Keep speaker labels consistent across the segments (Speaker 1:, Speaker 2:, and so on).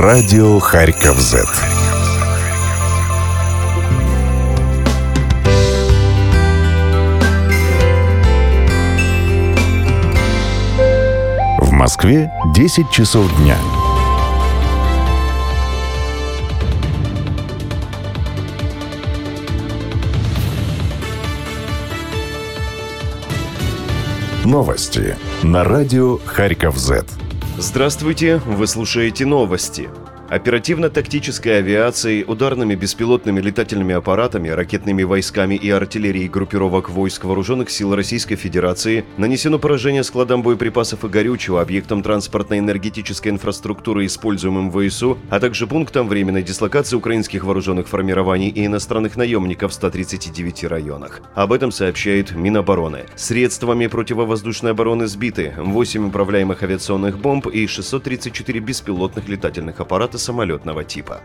Speaker 1: Радио Харьков Z. В Москве 10 часов дня. Новости на радио Харьков Z.
Speaker 2: Здравствуйте, вы слушаете новости. Оперативно-тактической авиацией, ударными беспилотными летательными аппаратами, ракетными войсками и артиллерией группировок войск Вооруженных сил Российской Федерации нанесено поражение складам боеприпасов и горючего, объектам транспортно-энергетической инфраструктуры, используемым в ВСУ, а также пунктам временной дислокации украинских вооруженных формирований и иностранных наемников в 139 районах. Об этом сообщает Минобороны. Средствами противовоздушной обороны сбиты 8 управляемых авиационных бомб и 634 беспилотных летательных аппарата самолетного типа.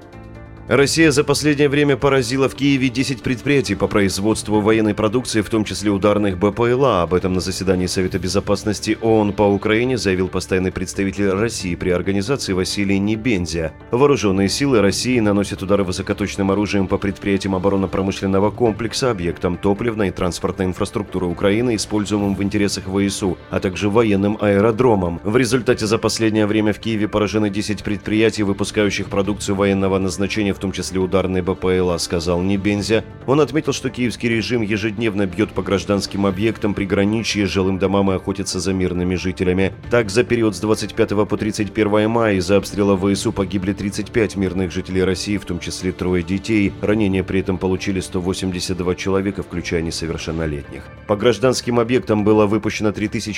Speaker 2: Россия за последнее время поразила в Киеве 10 предприятий по производству военной продукции, в том числе ударных БПЛА. Об этом на заседании Совета безопасности ООН по Украине заявил постоянный представитель России при организации Василий Небензя. Вооруженные силы России наносят удары высокоточным оружием по предприятиям оборонно-промышленного комплекса, объектам топливной и транспортной инфраструктуры Украины, используемым в интересах ВСУ, а также военным аэродромам. В результате за последнее время в Киеве поражены 10 предприятий, выпускающих продукцию военного назначения, в том числе ударные БПЛА, сказал Небензя. Он отметил, что киевский режим ежедневно бьет по гражданским объектам, приграничье, жилым домам и охотится за мирными жителями. Так, за период с 25 по 31 мая из-за обстрела ВСУ погибли 35 мирных жителей России, в том числе 3 детей. Ранения при этом получили 182 человека, включая несовершеннолетних. По гражданским объектам было выпущено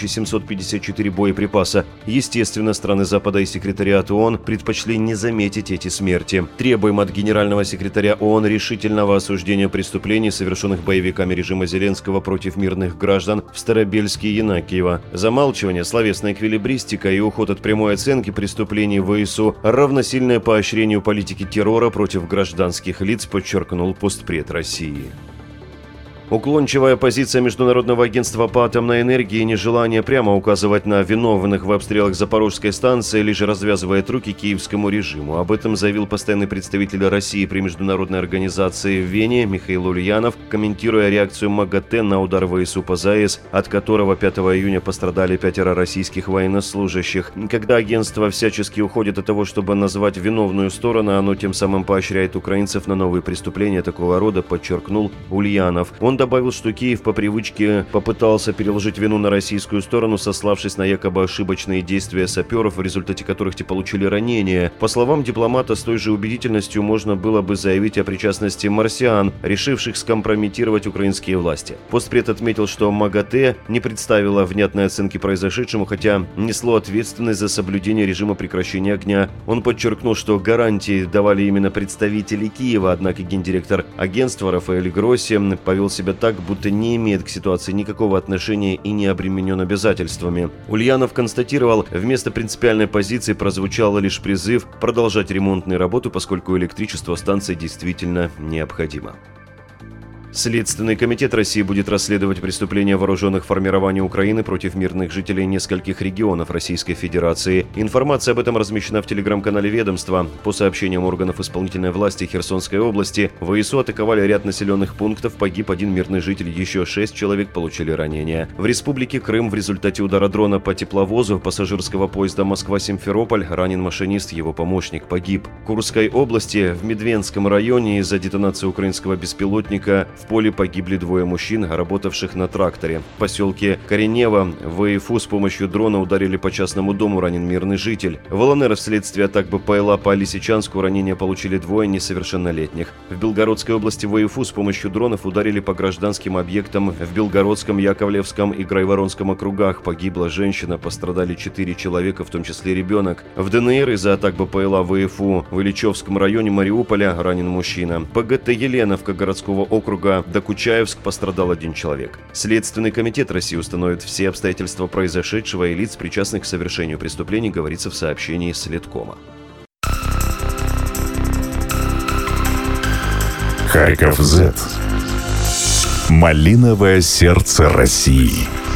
Speaker 2: 3754 боеприпаса. Естественно, страны Запада и секретариат ООН предпочли не заметить эти смерти. Требуем от генерального секретаря ООН решительного осуждения преступлений, совершенных боевиками режима Зеленского против мирных граждан в Старобельске и Янакиево. Замалчивание, словесная эквилибристика и уход от прямой оценки преступлений ВСУ равносильное поощрению политики террора против гражданских лиц, подчеркнул постпред России. Уклончивая позиция Международного агентства по атомной энергии и нежелание прямо указывать на виновных в обстрелах Запорожской станции лишь развязывает руки киевскому режиму. Об этом заявил постоянный представитель России при международной организации в Вене Михаил Ульянов, комментируя реакцию МАГАТЭ на удар ВСУ по ЗАЭС, от которого 5 июня пострадали 5 российских военнослужащих. Когда агентство всячески уходит от того, чтобы назвать виновную сторону, оно тем самым поощряет украинцев на новые преступления такого рода, подчеркнул Ульянов. Он добавил, что Киев по привычке попытался переложить вину на российскую сторону, сославшись на якобы ошибочные действия саперов, в результате которых те получили ранения. По словам дипломата, с той же убедительностью можно было бы заявить о причастности марсиан, решивших скомпрометировать украинские власти. Постпред отметил, что МАГАТЭ не представила внятной оценки произошедшему, хотя несло ответственность за соблюдение режима прекращения огня. Он подчеркнул, что гарантии давали именно представители Киева, однако гендиректор агентства Рафаэль Гросси повел себя так, будто не имеет к ситуации никакого отношения и не обременен обязательствами. Ульянов констатировал, вместо принципиальной позиции прозвучал лишь призыв продолжать ремонтные работы, поскольку электричество станции действительно необходимо. Следственный комитет России будет расследовать преступления вооруженных формирований Украины против мирных жителей нескольких регионов Российской Федерации. Информация об этом размещена в телеграм-канале ведомства. По сообщениям органов исполнительной власти Херсонской области, ВСУ атаковали ряд населенных пунктов, погиб 1 мирный житель, еще 6 человек получили ранения. В Республике Крым в результате удара дрона по тепловозу пассажирского поезда Москва-Симферополь ранен машинист, его помощник погиб. В Курской области в Медвенском районе из-за детонации украинского беспилотника в поле погибли 2 мужчин, работавших на тракторе. В поселке Коренево ВСУ с помощью дрона ударили по частному дому, ранен мирный житель. В ЛНР вследствие атак БПЛА по Лисичанску ранения получили 2 несовершеннолетних. В Белгородской области ВСУ с помощью дронов ударили по гражданским объектам в Белгородском, Яковлевском и Грайворонском округах. Погибла женщина, пострадали 4 человека, в том числе ребенок. В ДНР из-за атак БПЛА ВСУ в Ильичевском районе Мариуполя ранен мужчина. ПГТ Еленовка городского округа Докучаевск пострадал 1 человек. Следственный комитет России установит все обстоятельства произошедшего и лиц, причастных к совершению преступлений, говорится в сообщении Следкома.
Speaker 1: Харьков Z. Малиновое сердце России.